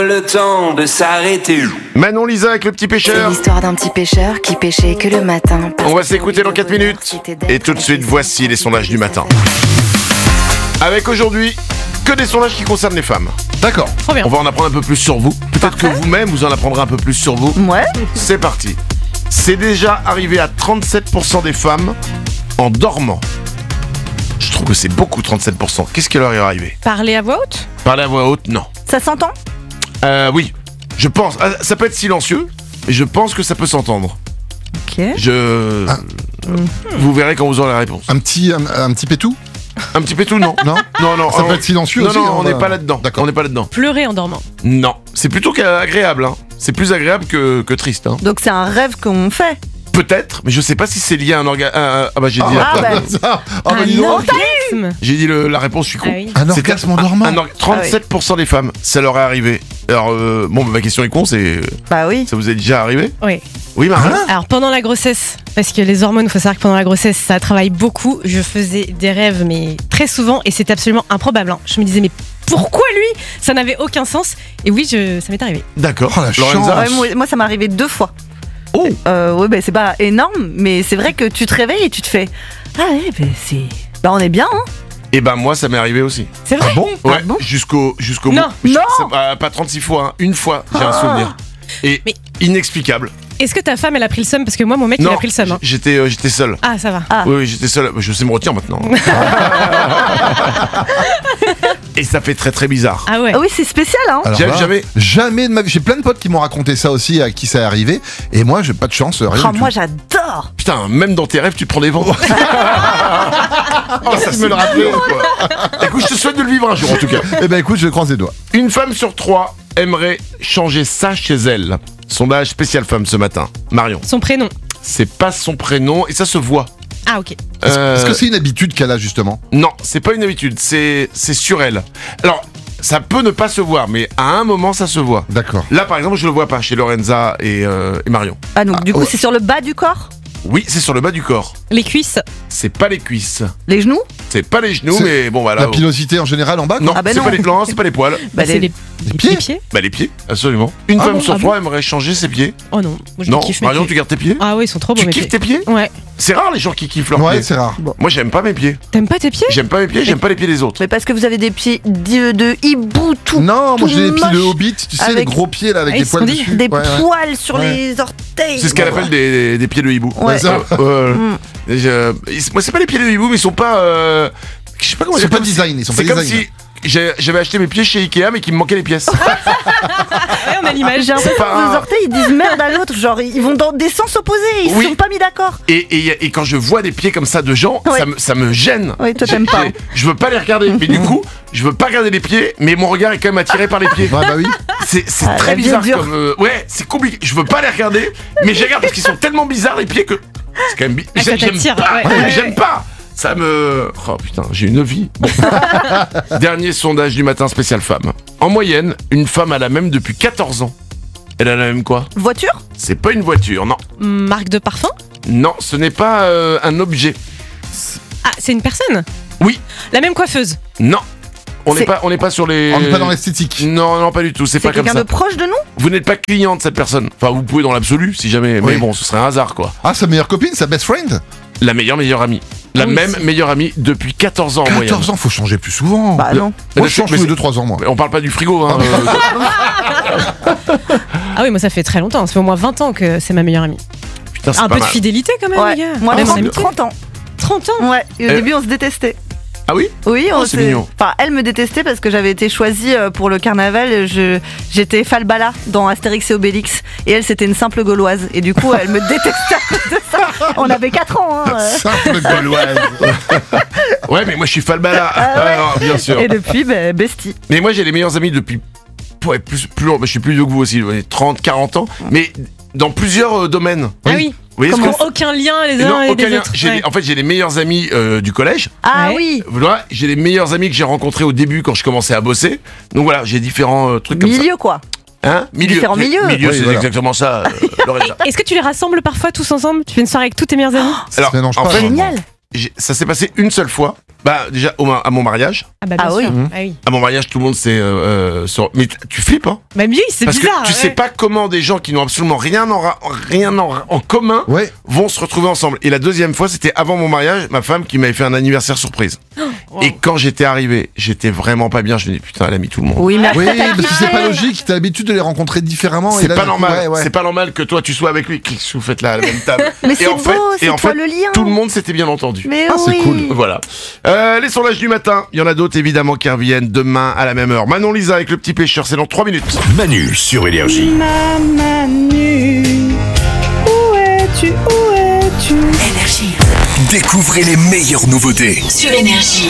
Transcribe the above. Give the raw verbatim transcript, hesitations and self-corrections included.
Le temps de s'arrêter. Manon Lisa avec le petit C'est pêcheur. l'histoire d'un petit pêcheur qui pêchait que le matin. On va s'écouter dans quatre minutes. Et tout de suite, voici les sondages du matin. Avec aujourd'hui, que des sondages qui concernent les femmes. D'accord. Trop bien. On va en apprendre un peu plus sur vous. Peut-être que vous-même, vous en apprendrez un peu plus sur vous. Ouais. C'est parti. C'est déjà arrivé à trente-sept pour cent des femmes en dormant. Je trouve que c'est beaucoup, trente-sept pour cent. Qu'est-ce qui leur est arrivé? Parler à voix haute. Parler à voix haute, non. Ça s'entend? Euh, oui, je pense. Ah, ça peut être silencieux, mais je pense que ça peut s'entendre. Ok. Je... Ah. Vous verrez quand vous aurez la réponse. Un petit, un, un petit pétou? Un petit peu tout, non. Non. Non, non. Ça on- peut être silencieux Non, aussi. non, hein, on n'est bah. pas là-dedans. D'accord. On n'est pas là-dedans. Pleurer en dormant. Non. C'est plutôt agréable, hein. C'est plus agréable que, que triste, hein. Donc c'est un rêve qu'on fait. Peut-être, mais je sais pas si c'est lié à un organe. Ah bah j'ai dit, Ah, la... bah. Ah, bah un dis donc. orgasme. j'ai dit le- la réponse, je suis con. Ah oui. Un orgasme en dormant. Un or- trente-sept pour cent des femmes, ça leur est arrivé. Alors, euh, bon, bah, ma question est con, c'est. Bah oui. Ça vous est déjà arrivé? Oui. Oui, Marie. Alors pendant la grossesse, parce que les hormones, il faut savoir que pendant la grossesse, ça travaille beaucoup. Je faisais des rêves, mais très souvent, et c'était absolument improbable. hein. Je me disais, mais pourquoi lui? Ça n'avait aucun sens. Et oui, je, ça m'est arrivé. D'accord. Oh, la Lorenza. Ouais, moi, moi, ça m'est arrivé deux fois. Oh. Euh, ouais, bah c'est pas énorme, mais c'est vrai que tu te réveilles et tu te fais. Ah ouais, bah c'est. Bah on est bien, hein. Et ben moi, ça m'est arrivé aussi. C'est vrai? Ah bon? Ouais, Ah bon jusqu'au jusqu'au Non. bout. Je- Non. c'est pas, pas trente-six fois, hein. Une fois, j'ai un Ah. souvenir. Et Mais- inexplicable. Est-ce que ta femme, elle a pris le seum? Parce que moi, mon mec, il Non, a pris le seum. hein. j'étais euh, j'étais seul. Ah, ça va. Ah. Oui, oui, j'étais seul. Je sais me retirer maintenant. Et ça fait très très bizarre. Ah ouais. Ah oui, c'est spécial, hein. Alors Jamais, là, jamais. Jamais de ma vie. J'ai plein de potes qui m'ont raconté ça aussi, à qui ça est arrivé. Et moi, j'ai pas de chance, rien Ah, du moi tout. j'adore. Putain, même dans tes rêves, tu te prends des vents. Oh, ça me le rappelait, quoi. Écoute, je te souhaite de le vivre un jour, en tout cas. Eh ben écoute, je croise les doigts. Une femme sur trois aimerait changer ça chez elle. Sondage spécial femme ce matin. Marion, Son prénom. c'est pas son prénom et ça se voit. Ah, ok. Est-ce Euh, est-ce que c'est une habitude qu'elle a justement? Non, c'est pas une habitude, c'est c'est sur elle. Alors, ça peut ne pas se voir, mais à un moment, ça se voit. D'accord. Là, par exemple, je le vois pas chez Lorenza et, euh, et Marion. Ah, donc du coup, ouais. c'est sur le bas du corps? Oui, c'est sur le bas du corps. Les cuisses. C'est pas les cuisses. Les genoux? C'est pas les genoux, C'est mais bon, voilà. La pilosité en général en bas, quoi? Non, Ah bah c'est non. pas les non, c'est pas les poils. Bah, c'est les- les, les pieds. pieds. Bah, les pieds, absolument. Une Ah femme bon, sur ah trois aimerait changer ses pieds. Oh non. Moi, je Non, les kiffe mes Marion, pieds. tu gardes tes pieds? Ah oui, ils sont trop beaux Tu mes kiffes pieds. tes pieds? Ouais. C'est rare les gens qui kiffent leurs Ouais, pieds. c'est rare. Moi, j'aime pas mes pieds. T'aimes pas tes pieds? J'aime pas mes pieds, j'aime pas les pieds des autres. Mais parce que vous avez des pieds de, de hibou tout. Non, moi tout j'ai les pieds de moche, Hobbit, tu sais, les avec- gros pieds là avec Ah, des ils poils sont dessus. Des Ouais, ouais. poils sur Ouais. les orteils. C'est ce qu'elle appelle des, des pieds de hibou. Ouais. Ça. Euh, Mm. je- ils- moi, c'est pas les pieds de hibou, mais ils sont pas. euh, je sais pas comment Ils dire. sont pas comme si- design, ils sont C'est pas comme design. si j'ai- j'avais acheté mes pieds chez Ikea, mais qu'il me manquait les pièces. Ouais, on a l'image. J'ai l'impression pas que un- vos orteils ils disent merde à l'autre, genre ils vont dans des sens opposés, ils Oui. se sont pas mis d'accord. Et, et, et quand je vois des pieds comme ça de gens, Ouais. ça, me, ça me gêne. Oui, toi, J'ai- t'aimes pas. j'ai- Je veux pas les regarder. Mais du coup, je veux pas regarder les pieds, mais mon regard est quand même attiré par les pieds. Ouais, bah oui. C'est c'est Ah, très la vie est bizarre dure. comme. euh, ouais, c'est compliqué. Je veux pas les regarder, mais je regarde parce qu'ils sont tellement bizarres les pieds que. C'est quand même bi- Ah, ça J'aime t'attire, pas. ouais, Ouais, ouais, J'aime ouais. pas. Ça me. Oh putain, j'ai une vie. Bon. Dernier sondage du matin spécial femme. En moyenne, une femme a la même depuis quatorze ans. Elle a la même quoi? Voiture? C'est pas une voiture, non. Marque de parfum? Non, ce n'est pas euh, un objet. Ah, c'est une personne? Oui. La même coiffeuse? Non. On n'est C'est- pas, on n'est pas sur les. On n'est pas dans l'esthétique. Non, non, pas du tout. C'est C'est pas comme quelqu'un ça. de proche de nous? Vous n'êtes pas client de cette personne. Enfin, vous pouvez dans l'absolu, si jamais. Mais Oui. bon, ce serait un hasard, quoi. Ah, sa meilleure copine, sa best friend? La meilleure meilleure amie. La Oui, même c'est- meilleure amie depuis quatorze ans en moyenne. quatorze ans, faut changer plus souvent. Bah non. Moi, je change Mais tous les c'est- deux trois ans, moi. Mais on parle pas du frigo, hein. euh, Ah oui, moi ça fait très longtemps. Ça fait au moins vingt ans que c'est ma meilleure amie. Putain, c'est Un pas peu de mal. fidélité quand même, Ouais. les gars. Moi Même en trente, amitié. trente ans. trente ans. Ouais. Et au Euh, début on se détestait. Ah oui? Oui, on Oh, c'est s'est- mignon. Enfin, elle me détestait parce que j'avais été choisie euh, pour le carnaval. Je... J'étais Falbala dans Astérix et Obélix. Et elle, c'était une simple gauloise. Et du coup, elle me détestait à cause de ça. On avait quatre ans. Hein. euh. Simple gauloise. Ouais, mais moi je suis Falbala. Ah ouais. Alors, bien sûr. Et depuis, bah, bestie. Mais moi j'ai les meilleurs amis depuis. Ouais, plus, plus long. Je suis plus vieux que vous aussi, trente, quarante ans. Mais dans plusieurs euh, domaines. Ah oui. Vous voyez ce Comme que- aucun lien les Et uns non, et aucun des lien. autres. J'ai Ouais. les- En fait, j'ai les meilleurs amis euh, du collège. Ah Ouais. oui. Voilà, j'ai les meilleurs amis que j'ai rencontrés au début quand je commençais à bosser. Donc voilà, j'ai différents euh, trucs comme Milieu, quoi. ça. Hein Milieu. Différents Mi- milieux. Milieu, Oui, c'est voilà. exactement ça, euh, Lorenza. Est-ce que tu les rassembles parfois tous ensemble? Tu fais une soirée avec tous tes meilleurs amis? Ça Alors, se mélange en pas, fait, vraiment. Génial. j'ai- ça s'est passé une seule fois. Bah déjà au ma- à mon mariage, Ah bah bien Ah sûr. oui. Ah oui. à mon mariage tout le monde s'est euh, euh, sur- mais t- tu flippes hein. Bah oui, c'est Parce bizarre. que tu ouais. sais pas comment des gens qui n'ont absolument rien en, ra- rien en, en commun Ouais. vont se retrouver ensemble. Et la deuxième fois, c'était avant mon mariage, ma femme qui m'avait fait un anniversaire surprise. Wow. Et quand j'étais arrivé, j'étais vraiment pas bien. Je me dis putain, elle a mis tout le monde. Oui, mais Oui, après, t'as parce que c'est kiffé. pas logique, t'as l'habitude de les rencontrer différemment. et C'est là, pas du coup, normal. ouais, ouais. C'est pas normal que toi tu sois avec lui. Qu'est-ce que vous faites là à la même table? Mais Et c'est en beau, fait, c'est et en toi fait, le lien. tout le monde s'était bien entendu. Mais Ah, c'est oui. cool. Voilà. Euh, les sondages du matin. Il y en a d'autres évidemment qui reviennent demain à la même heure. Manon Lisa avec le petit pêcheur, c'est dans trois minutes. Manu sur Énergie. Ma Manu, où es-tu, où es-tu? Découvrez les meilleures nouveautés. Sur Énergie.